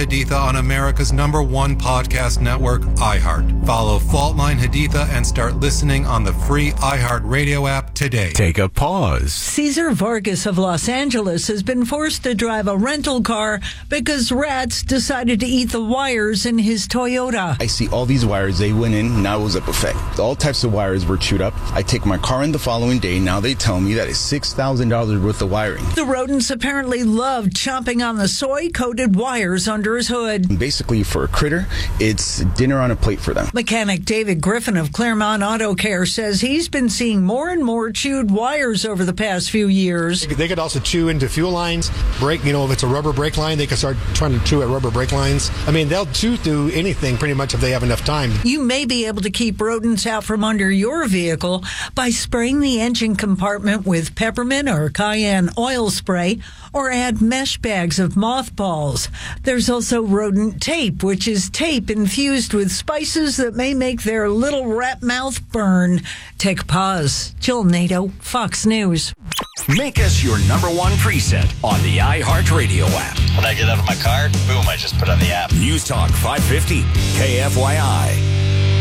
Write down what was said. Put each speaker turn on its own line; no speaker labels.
Haditha on America's #1 podcast network, iHeart. Follow Fault Line Haditha and start listening on the free iHeart Radio app today.
Take a pause.
Cesar Vargas of Los Angeles has been forced to drive a rental car because rats decided to eat the wires in his Toyota.
I see all these wires, they went in, now it was a buffet. All types of wires were chewed up. I take my car in the following day, now they tell me that it's $6,000 worth of wiring.
The rodents apparently loved chomping on the soy-coated wires under his hood.
Basically, for a critter, it's dinner on a plate for them.
Mechanic David Griffin of Claremont Auto Care says he's been seeing more and more chewed wires over the past few years.
They could also chew into fuel lines, brake, if it's a rubber brake line, they could start trying to chew at rubber brake lines. I mean, they'll chew through anything pretty much if they have enough time.
You may be able to keep rodents out from under your vehicle by spraying the engine compartment with peppermint or cayenne oil spray, or add mesh bags of mothballs. There's also rodent tape, which is tape infused with spices that may make their little rat mouth burn. Take a pause. Jill Nato, Fox News.
Make us your #1 preset on the iHeartRadio app.
When I get out of my car, boom, I just put on the app.
News Talk 550, KFYI.